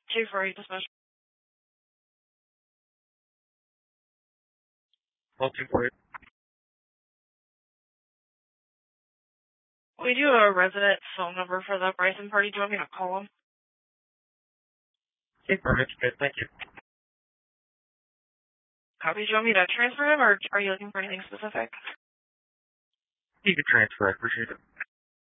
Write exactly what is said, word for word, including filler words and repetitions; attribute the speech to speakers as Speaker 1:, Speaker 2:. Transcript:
Speaker 1: two four eight dispatch.
Speaker 2: Call two four eight.
Speaker 1: We do have a resident phone number for the Bryson party. Do you want me to call them?
Speaker 2: Okay, perfect. Good, thank you.
Speaker 1: Copy. Do you want me to transfer him, or are you looking for anything specific?
Speaker 2: You can transfer. I appreciate it.